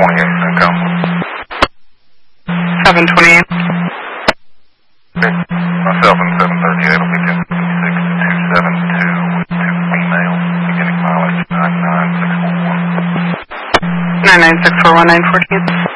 728. Okay. Myself and 738 will be 1056-272 with 2 females, beginning mileage 99641. 99641 914.